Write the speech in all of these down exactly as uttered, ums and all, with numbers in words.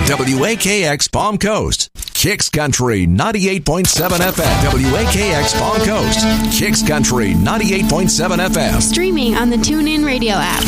W A K X Palm Coast. Kicks Country ninety-eight point seven F M. W A K X Palm Coast. Kicks Country ninety-eight point seven F M. Streaming on the TuneIn Radio app.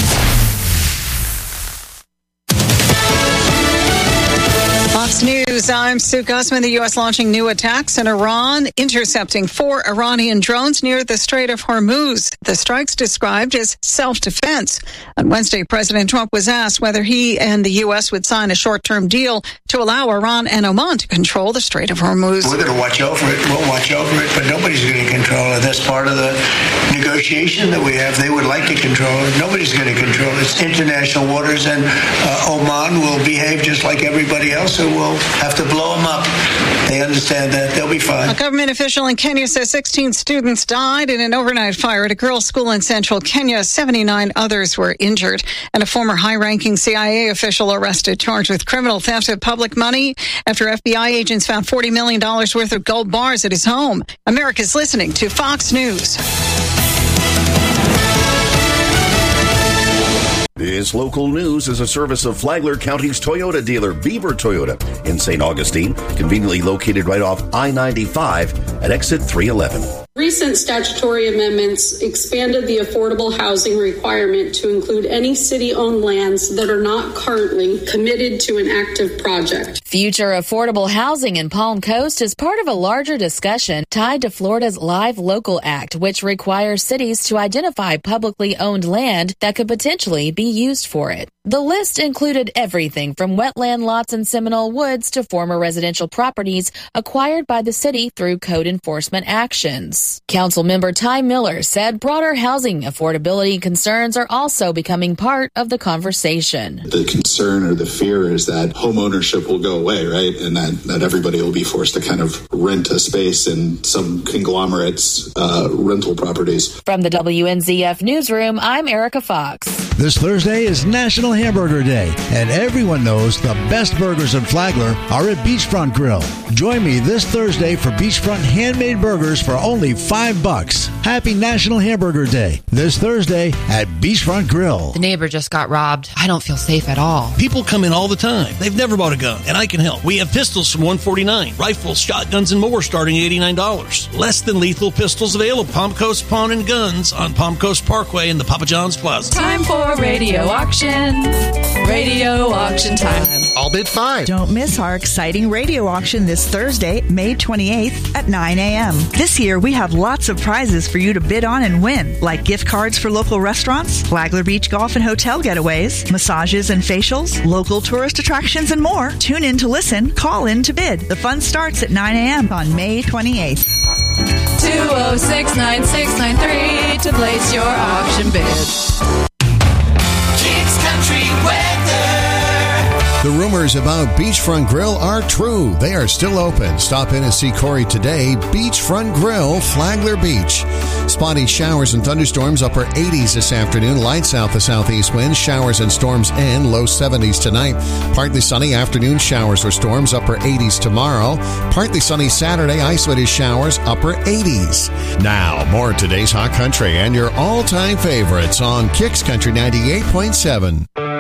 Fox News, I'm Sue Guzman. The U S launching new attacks in Iran, intercepting four Iranian drones near the Strait of Hormuz. The strikes described as self-defense. On Wednesday, President Trump was asked whether he and the U S would sign a short-term deal to allow Iran and Oman to control the Strait of Hormuz. We're going to watch over it. We'll watch over it, but nobody's going to control it. That's part of the negotiation that we have. They would like to control it. Nobody's going to control it. It's international waters, and uh, Oman will behave just like everybody else. So we'll have to blow them up. They understand that. They'll be fine. A government official in Kenya says sixteen students died in an overnight fire at a girls' school in central Kenya. seventy-nine others were injured. And a former high-ranking C I A official arrested, charged with criminal theft of public money after F B I agents found forty million dollars worth of gold bars at his home. America's listening to Fox News. This local news is a service of Flagler County's Toyota dealer, Beaver Toyota, in Saint Augustine, conveniently located right off I ninety-five at exit three eleven. Recent statutory amendments expanded the affordable housing requirement to include any city-owned lands that are not currently committed to an active project. Future affordable housing in Palm Coast is part of a larger discussion tied to Florida's Live Local Act, which requires cities to identify publicly owned land that could potentially be used for it. The list included everything from wetland lots in Seminole Woods to former residential properties acquired by the city through code enforcement actions. Councilmember Ty Miller said broader housing affordability concerns are also becoming part of the conversation. The concern or the fear is that home ownership will go away, right? And that, that everybody will be forced to kind of rent a space in some conglomerates' uh, rental properties. From the W N Z F Newsroom, I'm Erica Fox. This Thursday is National Hamburger Day, and everyone knows the best burgers in Flagler are at Beachfront Grill. Join me this Thursday for Beachfront handmade burgers for only five bucks. Happy National Hamburger Day this Thursday at Beachfront Grill. The neighbor just got robbed. I don't feel safe at all. People come in all the time. They've never bought a gun, and I can help. We have pistols from one forty-nine, rifles, shotguns, and more starting at eighty-nine dollars. Less than lethal pistols available. Palm Coast Pawn and Guns on Palm Coast Parkway in the Papa John's Plaza. Time for radio auction. Radio auction time. I'll bid five. Don't miss our exciting radio auction this Thursday, May twenty-eighth at nine a.m. This year, we have lots of prizes for you to bid on and win, like gift cards for local restaurants, Flagler Beach Golf and Hotel getaways, massages and facials, local tourist attractions, and more. Tune in to listen, call in to bid. The fun starts at nine a.m. on May twenty-eighth. two oh six, nine six nine three to place your auction bid. Kicks Country Weather. The rumors about Beachfront Grill are true. They are still open. Stop in and see Corey today. Beachfront Grill, Flagler Beach. Spotty showers and thunderstorms, upper eighties this afternoon. Light south to southeast winds. Showers and storms and low seventies tonight. Partly sunny afternoon showers or storms, upper eighties tomorrow. Partly sunny Saturday, isolated showers, upper eighties. Now, more of today's Hot Country and your all-time favorites on Kicks Country ninety-eight point seven.